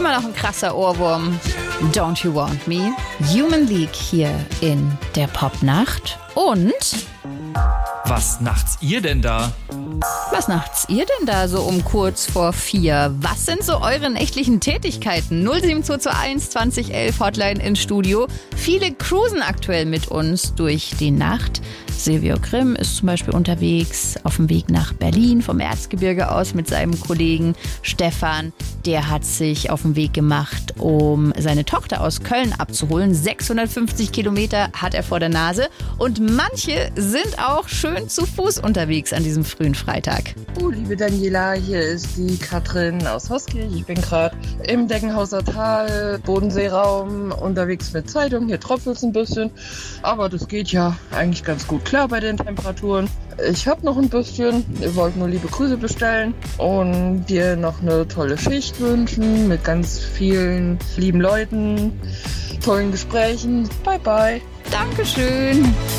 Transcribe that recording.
immer noch ein krasser Ohrwurm. Don't You Want Me? Human League hier in der Popnacht. Und... Was nachts ihr denn da? Was nachts ihr denn da so um kurz vor 4? Was sind so eure nächtlichen Tätigkeiten? 07221 2011 Hotline ins Studio. Viele cruisen aktuell mit uns durch die Nacht. Silvio Grimm ist zum Beispiel unterwegs auf dem Weg nach Berlin vom Erzgebirge aus mit seinem Kollegen Stefan. Der hat sich auf den Weg gemacht, um seine Tochter aus Köln abzuholen. 650 Kilometer hat er vor der Nase. Und manche sind auch schön zu Fuß unterwegs an diesem frühen Freitag. Oh, liebe Daniela, hier ist die Katrin aus Hoskirch. Ich bin gerade im Deckenhauser Tal, Bodenseeraum, unterwegs mit Zeitung. Hier tropft es ein bisschen, aber das geht ja eigentlich ganz gut klar bei den Temperaturen. Ich habe noch ein bisschen, ihr wollt nur liebe Grüße bestellen und dir noch eine tolle Schicht wünschen mit ganz vielen lieben Leuten, tollen Gesprächen. Bye, bye. Dankeschön.